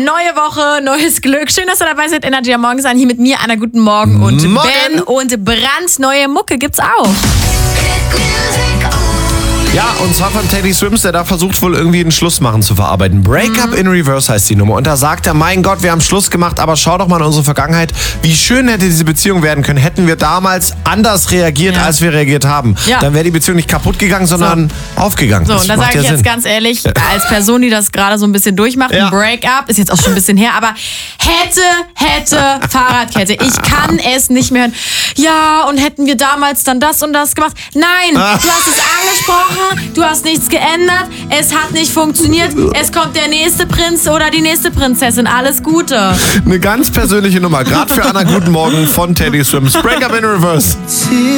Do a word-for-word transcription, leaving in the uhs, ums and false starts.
Neue Woche, neues Glück. Schön, dass ihr dabei seid. Energy am Morgen sein. Hier mit mir, Anna, guten Morgen. Und Morgen. Ben und brandneue Mucke gibt's auch. Ja, und zwar von Teddy Swims, der da versucht wohl irgendwie einen Schluss machen zu verarbeiten. Break Up in Reverse heißt die Nummer. Und da sagt er, mein Gott, wir haben Schluss gemacht, aber schau doch mal in unsere Vergangenheit. Wie schön hätte diese Beziehung werden können, hätten wir damals anders reagiert, Ja. als wir reagiert haben. Ja. Dann wäre die Beziehung nicht kaputt gegangen, sondern aufgegangen. So, Das und da macht sage ich ja jetzt Sinn. ganz ehrlich, als Person, die das gerade so ein bisschen durchmacht, Ja. ein Break-up, ist jetzt auch schon ein bisschen her, aber hätte, hätte, Fahrradkette. Ich kann es nicht mehr hören. Ja, und hätten wir damals dann das und das gemacht? Nein, Ah. du hast es angesprochen, du hast nichts geändert, es hat nicht funktioniert, es kommt der nächste Prinz oder die nächste Prinzessin. Alles Gute. Eine ganz persönliche Nummer, gerade für Anna, guten Morgen von Teddy Swims. Break Up in Reverse.